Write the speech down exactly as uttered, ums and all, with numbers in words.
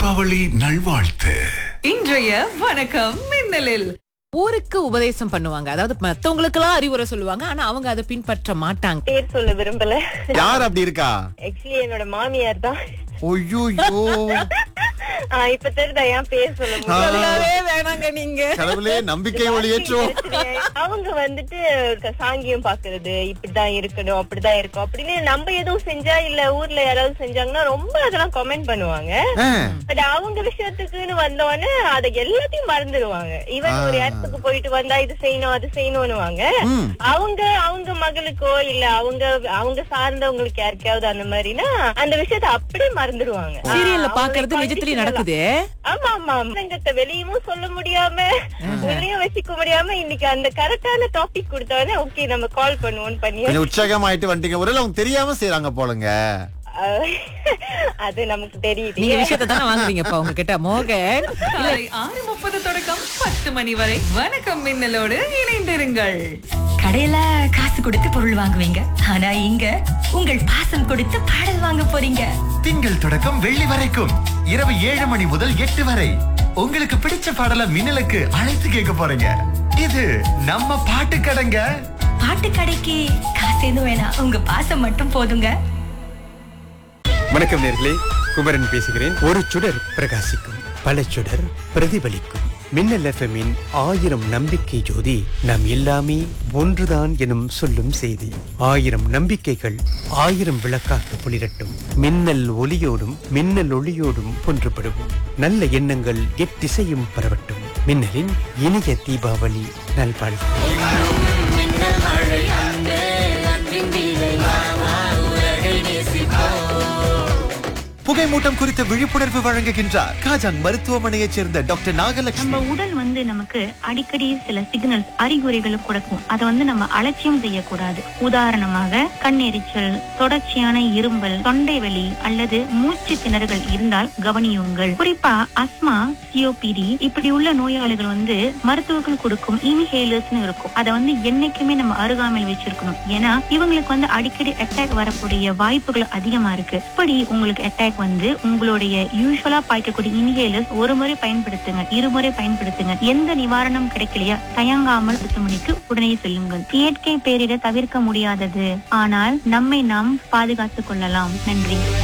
தீபாவளி நல்வாழ்த்து. இன்றைய வணக்கம் மின்னலில் ஊருக்கு உபதேசம் பண்ணுவாங்க. அதாவது மத்தவங்களுக்கு எல்லாம் அறிவுரை சொல்லுவாங்க. ஆனா அவங்க அதை பின்பற்ற மாட்டாங்க. பேர் சொல்ல விரும்பல. யார் அப்படி இருக்கா? ஆக்சுவலி என்னோட மாமியார் தான். ஐயோ இப்ப தெரியுதா ஏன் பேர் சொல்ல முடியல. வேணாங்க நீங்க. கடவுளே நம்பிக்கை ஒளியேற்றும். அவங்க வந்துட்டு சாங்கியம் பாக்குறது, இப்படிதான் இருக்கணும் அப்படிதான் இருக்கும் அப்படின்னு நம்ம எதுவும் செஞ்சா இல்ல ஊர்ல யாராவது செஞ்சாங்கன்னா ரொம்ப அதெல்லாம் கமெண்ட் பண்ணுவாங்க. பட் அவங்க விஷயத்துக்குன்னு வந்தோடனே அதை எல்லாத்தையும் மறந்துடுவாங்க. ஈவன் ஒரு இடத்துக்கு போயிட்டு வந்தா இது செய்யணும் அது செய்யணும்னுவாங்க. அவங்க அவங்க மகளுக்கோ இல்ல அவங்க அவங்க சார்ந்தவங்களுக்கு யாருக்காவது அந்த மாதிரினா அந்த விஷயத்த அப்படியே மறந்துடுவாங்க. சீரியல்ல பாக்குறது நிஜத்திலேயே நடக்குது. ஆமா ஆமா சங்கத்தை வெளியும் சொல்ல முடியாம உள்ளயும் வச்சுக்க முடியாம இன்னைக்கு அந்த கரெக்டான டாபிக் கொடுத்தோடனே ஓகே நம்ம கால் பண்ணுவோம் பண்ணி உற்சாகம் ஆயிட்டு வந்துட்டீங்க. ஒருவேளை அவங்க தெரியாம செய்யறாங்க போலங்க. அது நமக்கு தெரியுது. நீங்க விஷயத்தை தானே வாங்குறீங்கப்பா உங்ககிட்ட மோகன். காலை ஆறு முப்பது தொடக்கம் பத்து மணி வரை வணக்கம் மின்னலோடு இணைந்திருங்கள். கடையில காசு கொடுத்து பொருள் வாங்குவீங்க, ஆனா இங்க உங்கள் பாசம் கொடுத்து பாடல் வாங்க போறீங்க. திங்கள் தொடக்கம் வெள்ளி வரைக்கும் இரவு ஏழு மணி முதல் எட்டு வரை உங்களுக்கு பிடிச்ச பாடல மின்னலுக்கு அழைத்து கேட்க போறீங்க. இது நம்ம பாட்டு கடைங்க. பாட்டு கடைக்கு காசு எதுவும் வேணாம், உங்க பாசம் மட்டும் போதுங்க. வணக்கம் நேர்களே, குமரன் பேசுகிறேன். ஒரு சுடர் பிரகாசிக்கும், பல சுடர் பிரதிபலிக்கும். மின்னல் எஃப்எம்மின் ஆயிரம் நம்பிக்கை ஜோதி நாம் எல்லாமே ஒன்றுதான் எனும் சொல்லும் செய்தி. ஆயிரம் நம்பிக்கைகள் ஆயிரம் விளக்காக ஒளிரட்டும். மின்னல் ஒளியோடும் மின்னல் ஒளியோடும் ஒன்றுபடுவோம். நல்ல எண்ணங்கள் எத்திசையும் பரவட்டும். மின்னலின் இனிய தீபாவளி நல்வாழ்வு. புகைமூட்டம் குறித்த விழிப்புணர்வு வழங்குகின்றார் காஜான் மருத்துவமனையைச் சேர்ந்த டாக்டர் நாகலட்சுமி. நம்ம உடல் வந்து நமக்கு அடிக்கடி சில சிக்னல்ஸ் அறிகுறிகளை கொடுக்கும். அதை வந்து நம்ம அலட்சியம் செய்யக்கூடாது. உதாரணமாக கண்ணெரிச்சல், தொடர்ச்சியான இரும்பல், தொண்டை வலி அல்லது மூச்சு திணறுகள் இருந்தால் கவனியுங்கள். குறிப்பா அஸ்மா, சிஓபிடி இப்படி உள்ள நோயாளிகள் வந்து மருத்துவர்கள் கொடுக்கும் இன்ஹேலர்ஸ்னு இருக்கும். அதை வந்து என்னைக்குமே நம்ம அருகாமையில் வச்சிருக்கணும். ஏன்னா இவங்களுக்கு வந்து அடிக்கடி அட்டாக் வரக்கூடிய வாய்ப்புகள் அதிகமா இருக்கு. இப்படி உங்களுக்கு அட்டாக் வந்து உங்களுடைய யூசுவலா பாய்க்கக்கூடிய இன்ஹேலர்ஸ் ஒரு முறை பயன்படுத்துங்க, இருமுறை பயன்படுத்துங்க. எந்த நிவாரணம் கிடைக்கலையா தயங்காமல் மருத்துவமனைக்கு உடனே செல்லுங்கள். இயற்கை பேரிட தவிர்க்க முடியாதது, ஆனால் நம்மை நாம் பாதுகாத்துக் கொள்ளலாம். நன்றி.